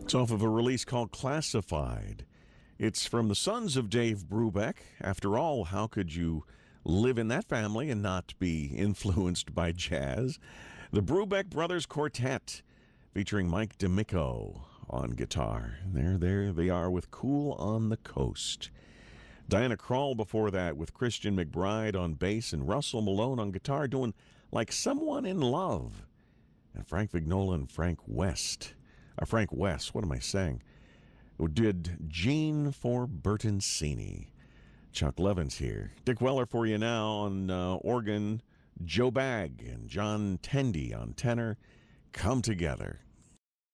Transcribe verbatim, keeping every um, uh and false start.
It's off of a release called Classified. It's from the sons of Dave Brubeck. After all, how could you live in that family and not be influenced by jazz? The Brubeck Brothers Quartet, featuring Mike D'Amico on guitar. There, there they are with Cool on the Coast. Diana Krall before that with Christian McBride on bass and Russell Malone on guitar doing Like Someone in Love. And Frank Vignola and Frank West. Uh, Frank West, what am I saying? Did Gene for Bertoncini. Chuck Levin's here. Dick Weller for you now on uh, organ. Joe Bagg and John Tendy on tenor. Come Together.